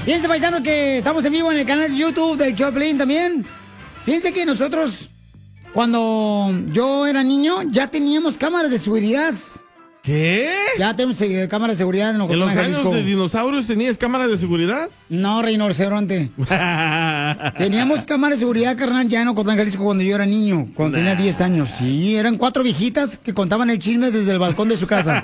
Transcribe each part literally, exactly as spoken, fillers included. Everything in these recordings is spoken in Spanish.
Fíjense, paisano, que estamos en vivo en el canal de YouTube del Choplin también. Fíjense que nosotros, cuando yo era niño, ya teníamos cámaras de seguridad. ¿Qué? Ya tenemos eh, cámaras de seguridad en Ocotlán, ¿En los Jalisco. años de dinosaurios tenías cámaras de seguridad? No, rinoceronte. Teníamos cámaras de seguridad, carnal, ya en Ocotlán, Jalisco, cuando yo era niño, cuando nah. tenía diez años. Sí, eran cuatro viejitas que contaban el chisme desde el balcón de su casa.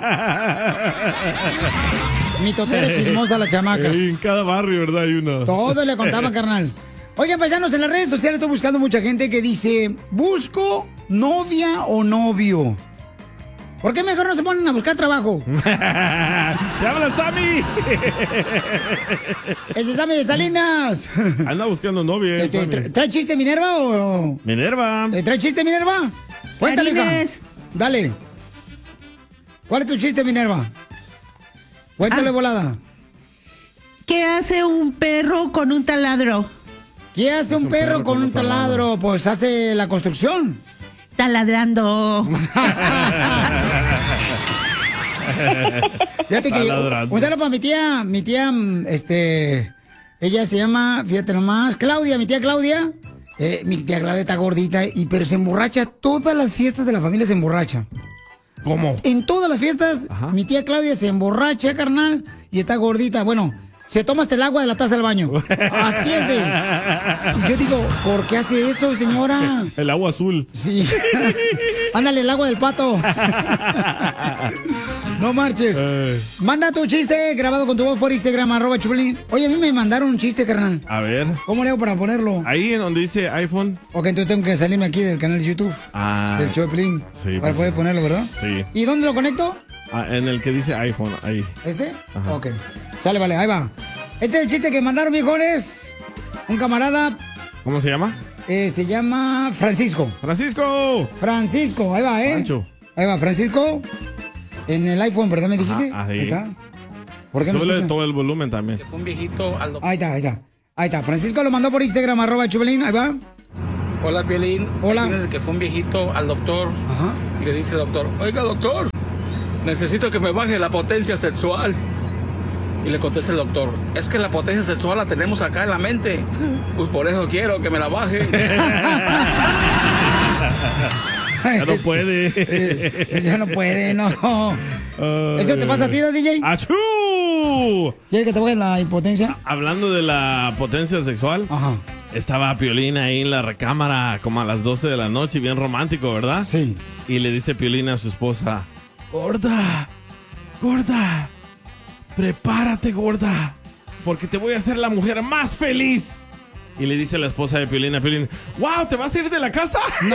Mi totera chismosa, las chamacas. En cada barrio, ¿verdad? Hay una. Todo le contaba, carnal. Oigan, paisanos, en las redes sociales estoy buscando mucha gente que dice, busco novia o novio. ¿Por qué mejor no se ponen a buscar trabajo? ¡Te habla Sammy! Ese es Sammy de Salinas. Anda buscando novia. Este, tra ¿Trae chiste Minerva o...? Minerva. ¿Trae chiste Minerva? Cuéntale, hija. Dale. ¿Cuál es tu chiste, Minerva? Cuéntale, ah. volada. ¿Qué hace un perro con un taladro? ¿Qué hace un, un perro, perro con, con un taladro? taladro? Pues hace la construcción. Taladrando. Fíjate que un saludo para mi tía, mi tía, este, ella se llama, fíjate nomás, Claudia, mi tía Claudia. Eh, mi tía Claudia está gordita, y pero se emborracha, todas las fiestas de la familia se emborracha. ¿Cómo? En todas las fiestas, ajá, mi tía Claudia se emborracha, carnal, y está gordita. Bueno, se toma hasta el agua de la taza del baño. Así es de... Y yo digo, ¿por qué hace eso, señora? El agua azul. Sí. Ándale, el agua del pato. No marches. Eh. Manda tu chiste grabado con tu voz por Instagram, arroba Choplin. Oye, a mí me mandaron un chiste, carnal. A ver. ¿Cómo le hago para ponerlo? Ahí en donde dice iPhone. Ok, entonces tengo que salirme aquí del canal de YouTube. Ah. Del Choplin. Sí. Para pues poder sí. ponerlo, ¿verdad? Sí. ¿Y dónde lo conecto? Ah, en el que dice iPhone, ahí. ¿Este? Ajá. Ok. Sale, vale, ahí va. Este es el chiste que mandaron, viejones. Un camarada. ¿Cómo se llama? Eh, se llama Francisco. ¡Francisco! Francisco, ahí va, ¿eh? Pancho. Ahí va, Francisco. En el iPhone, ¿verdad? ¿Me dijiste? Ajá, ahí. Ahí está. ¿Por qué no Súbele escucha? todo el volumen también. Que fue un viejito al doctor. Ahí está, ahí está. Ahí está. Francisco lo mandó por Instagram, arroba Choplin. Ahí va. Hola, Piolín. Hola. Que fue un viejito al doctor. Ajá. Y le dice al doctor, oiga, doctor, necesito que me baje la potencia sexual. Y le contesta el doctor, es que la potencia sexual la tenemos acá en la mente. Pues por eso quiero que me la baje. Ya no puede. Ya no puede, no. Uh, ¿Eso te pasa a ti, D J? ¡Achú! ¿Quieres que te baje la impotencia? Hablando de la potencia sexual. Ajá. Estaba Piolín ahí en la recámara como a las doce de la noche, bien romántico, ¿verdad? Sí. Y le dice Piolín a su esposa, gorda, gorda, prepárate, gorda, porque te voy a hacer la mujer más feliz. Y le dice a la esposa de Piolín a Piolín, wow, ¿te vas a ir de la casa? No.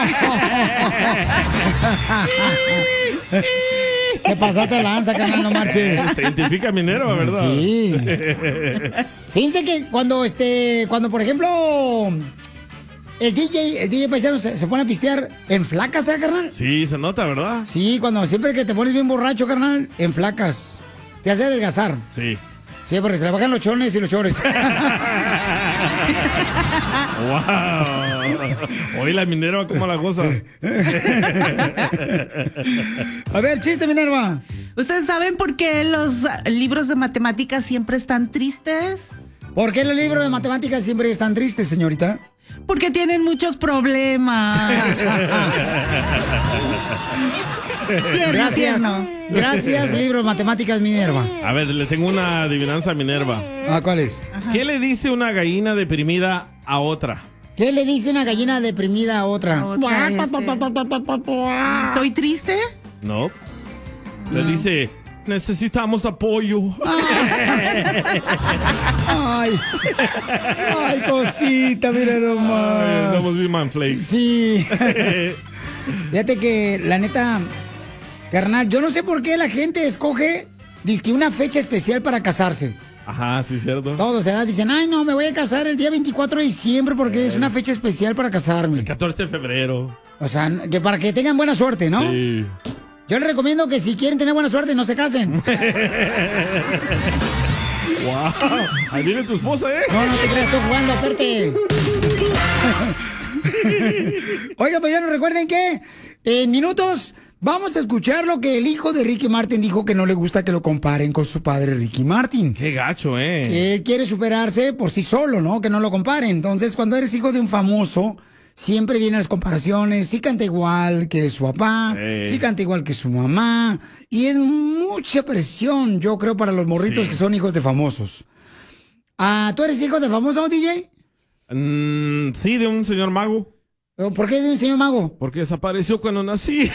¿Qué pasaste lanza, carnal? No marches. Se identifica Minerva, ¿verdad? Sí. Fíjense que cuando, este, cuando por ejemplo, el D J, el D J paisano se, se pone a pistear en flacas, ¿eh, carnal? Sí, se nota, ¿verdad? Sí, cuando siempre que te pones bien borracho, carnal, en flacas. Te hace adelgazar. Sí. Sí, porque se le bajan los chones y los chores. ¡Wow! Hoy la Minerva, ¿cómo la goza? A ver, chiste, Minerva. ¿Ustedes saben por qué los libros de matemáticas siempre están tristes? ¿Por qué los libros de matemáticas siempre están tristes, señorita? Porque tienen muchos problemas. Gracias. Gracias, libro de matemáticas, Minerva. A ver, le tengo una adivinanza a Minerva. Ah, ¿cuál es? Ajá. ¿Qué le dice una gallina deprimida a otra? ¿Qué le dice una gallina deprimida a otra? Otra ¿Estoy triste? No. Le no. dice, necesitamos apoyo. Ay, ay, cosita, mira nomás. Ay, andamos bien manflakes. Sí. Fíjate que, la neta, carnal, yo no sé por qué la gente escoge, dizque una fecha especial para casarse. Ajá, sí, cierto. Todos, ¿verdad? Dicen, ay, no, me voy a casar el día veinticuatro de diciembre porque eh. es una fecha especial para casarme. El catorce de febrero. O sea, que para que tengan buena suerte, ¿no? Sí. Yo les recomiendo que si quieren tener buena suerte, no se casen. Wow. Ahí viene tu esposa, ¿eh? No, no te creas, estoy jugando, aparte. Oiga, pues ya nos recuerden que en minutos Vamos a escuchar lo que el hijo de Ricky Martin dijo, que no le gusta que lo comparen con su padre Ricky Martin. Qué gacho, ¿eh? Que él quiere superarse por sí solo, ¿no? Que no lo comparen. Entonces, cuando eres hijo de un famoso, siempre vienen las comparaciones. Sí canta igual que su papá, Sí. sí canta igual que su mamá. Y es mucha presión, yo creo, para los morritos Sí. que son hijos de famosos. Ah, ¿tú eres hijo de famoso, D J? Mm, sí, de un señor mago. ¿Por qué de un señor mago? Porque desapareció cuando nací.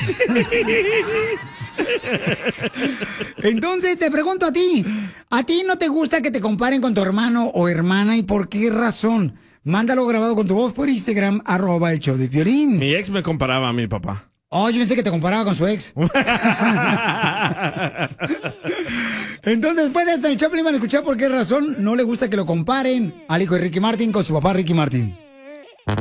Entonces te pregunto a ti, ¿a ti no te gusta que te comparen con tu hermano o hermana y por qué razón? Mándalo grabado con tu voz por Instagram, arroba el show de Piolín. Mi ex me comparaba a mi papá. Oh, yo pensé que te comparaba con su ex. Entonces, después de esto, en el Choplin van a escuchar por qué razón no le gusta que lo comparen al hijo de Ricky Martin con su papá Ricky Martin.